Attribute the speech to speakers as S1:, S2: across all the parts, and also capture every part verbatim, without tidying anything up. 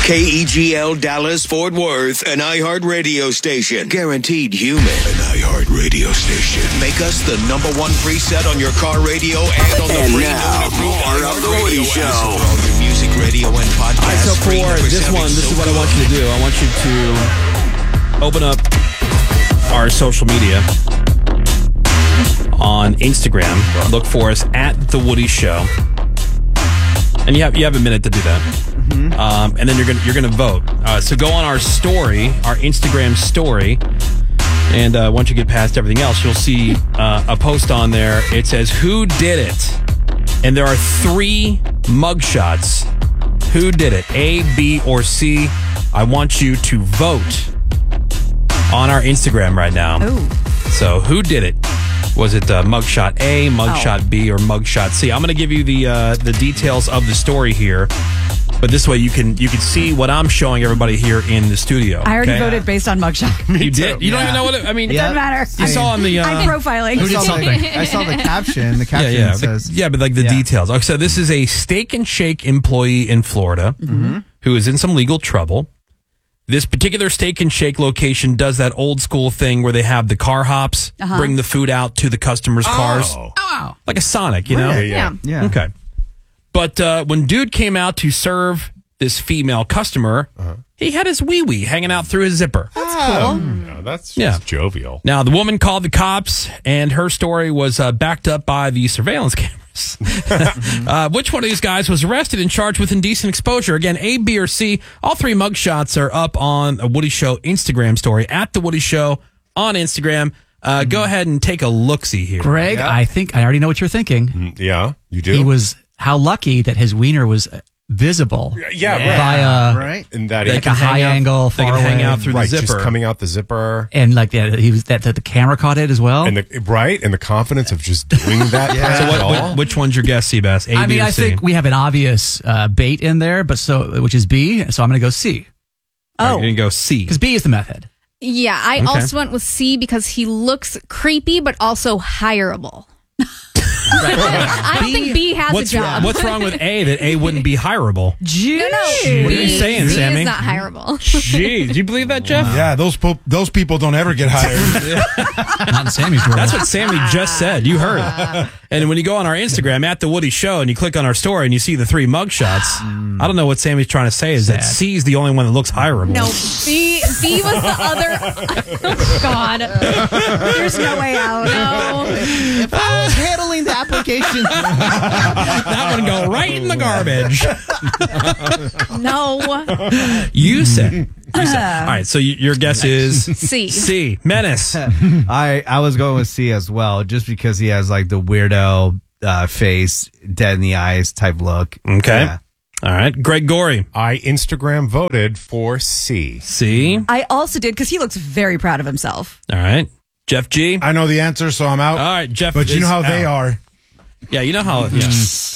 S1: K E G L Dallas Fort Worth, an iHeart radio station. Guaranteed human. An iHeart radio station. Make us the number one preset on your car radio and on the
S2: and
S1: free
S2: now, more of the Woody Show.
S1: For all your music, radio, and podcasts.
S3: All right, so for this one, this is what I want you to do. I want you to open up our social media on Instagram. Look for us at The Woody Show. And you have you have a minute to do that. Mm-hmm. Um, and then you're gonna you're gonna vote. Uh, so go on our story, our Instagram story, and uh, once you get past everything else, you'll see uh, a post on there. It says "Who did it?" and there are three mugshots. Who did it? A, B, or C? I want you to vote on our Instagram right now.
S4: Ooh.
S3: So who did it? Was it uh, mugshot A, mugshot oh. B, or mugshot C? I'm going to give you the uh, the details of the story here, but this way you can you can see what I'm showing everybody here in the studio.
S4: I already
S3: okay?
S4: voted based on mugshot.
S3: You did? You yeah. don't even know what it, I mean.
S4: It doesn't matter.
S3: You saw on the. Uh,
S4: I'm profiling.
S5: I saw, the, I saw the caption. The caption
S3: yeah, yeah.
S5: says.
S3: The, yeah, but like the
S5: yeah.
S3: details. Okay, so this is a Steak and Shake employee in Florida mm-hmm. who is in some legal trouble. This particular Steak and Shake location does that old school thing where they have the car hops, uh-huh. bring the food out to the customers' cars.
S5: Oh.
S4: Oh.
S3: Like a Sonic, you know?
S5: Right.
S4: Yeah.
S5: yeah.
S3: yeah. Okay. But uh, when dude came out to serve this female customer, uh-huh. he had his wee-wee hanging out through his zipper.
S4: That's cool.
S6: No, that's just
S3: yeah.
S6: jovial.
S3: Now, the woman called the cops, and her story was uh, backed up by the surveillance cameras. uh, which one of these guys was arrested and charged with indecent exposure? Again, A, B, or C. All three mugshots are up on a Woody Show Instagram story, at The Woody Show on Instagram. Uh, go ahead and take a look-see here.
S7: Greg, yeah. I think I already know what you're thinking.
S6: Yeah, you do?
S7: He was, how lucky that his wiener was visible.
S6: Yeah,
S7: yeah. By a,
S5: right.
S6: And that
S7: like a high
S3: out,
S7: angle, far
S3: they can
S7: away.
S3: hang out through
S6: right,
S3: the zipper.
S6: Just coming out the zipper.
S7: And like that, he was that, that the camera caught it as well.
S6: And the, right, and the confidence of just doing that.
S5: yeah.
S3: So what, what, which one's your guess, Seabass? A,
S7: I
S3: B,
S7: mean,
S3: or
S7: I
S3: C?
S7: think we have an obvious uh, bait in there, but so which is B. So I'm going to go C.
S3: Oh,
S4: Oh,
S3: you're gonna go C
S7: because B is the meth head.
S8: Yeah, I
S3: Okay.
S8: also went with C because he looks creepy, but also hireable. I don't think B has
S3: what's,
S8: a job.
S3: what's wrong with A that A wouldn't be hireable?
S4: Jeez.
S8: No, no.
S3: What are you
S8: B,
S3: saying,
S8: B
S3: Sammy?
S8: is not hireable.
S3: Jeez, do you believe that, Jeff?
S9: Yeah, those po- those people don't ever get hired.
S7: Not in Sammy's world.
S3: That's what Sammy just said. You heard it. And when you go on our Instagram, at The Woody Show, and you click on our story and you see the three mugshots, I don't know what Sammy's trying to say is that
S7: Sad.
S3: C is the only one that looks hireable.
S8: No, B, B was the other. Oh, God.
S4: There's no way out.
S8: No.
S5: If I was handling the application,
S3: That would go right in the garbage.
S8: No.
S3: You said. You said. All right, so y- your guess is
S8: C.
S3: C. Menace.
S5: I I was going with C as well, just because he has like the weirdo uh, face, dead in the eyes type look.
S3: Okay.
S5: Yeah.
S3: All right. Greg Gorey.
S6: I Instagram voted for C.
S3: C.
S4: I also did because he looks very proud of himself.
S3: All right. Jeff G.
S9: I know the answer, so I'm out.
S3: All right, Jeff.
S9: But you
S3: is
S9: know how they
S3: out.
S9: are.
S3: Yeah, you know how. Yeah.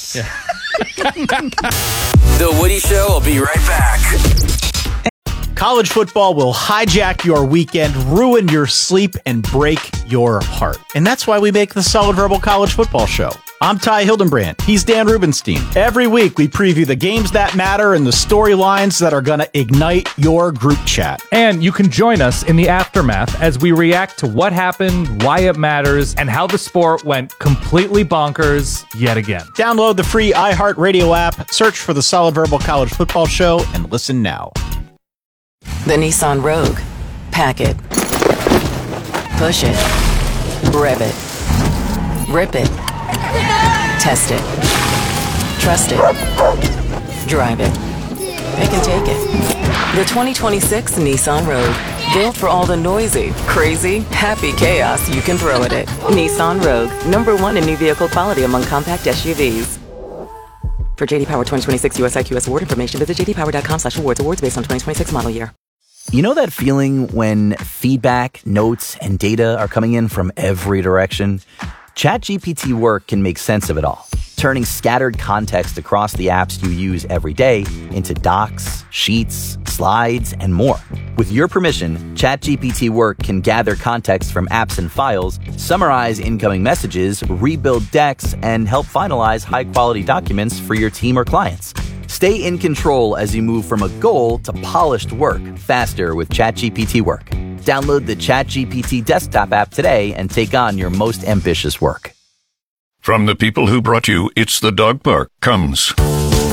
S2: The Woody Show will be right back.
S10: College football will hijack your weekend, ruin your sleep, and break your heart. And that's why we make the Solid Verbal College Football Show. I'm Ty Hildenbrand. He's Dan Rubenstein. Every week, we preview the games that matter and the storylines that are going to ignite your group chat.
S11: And you can join us in the aftermath as we react to what happened, why it matters, and how the sport went completely bonkers yet again.
S10: Download the free iHeartRadio app, search for the Solid Verbal College Football Show, and listen now.
S12: The Nissan Rogue. Pack it. Push it. Rev it. Rip it. Test it. Trust it. Drive it. Pick and take it. The twenty twenty-six Nissan Rogue. Built for all the noisy, crazy, happy chaos you can throw at it. Nissan Rogue. Number one in new vehicle quality among compact S U Vs. For J D Power twenty twenty-six U S I Q S award information, visit j d power dot com slash awards. Awards based on twenty twenty-six model year.
S13: You know that feeling when feedback, notes, and data are coming in from every direction? ChatGPT Work can make sense of it all, turning scattered context across the apps you use every day into docs, sheets, slides, and more. With your permission, ChatGPT Work can gather context from apps and files, summarize incoming messages, rebuild decks, and help finalize high-quality documents for your team or clients. Stay in control as you move from a goal to polished work faster with ChatGPT Work. Download the ChatGPT desktop app today and take on your most ambitious work.
S14: From the people who brought you It's the Dog Park comes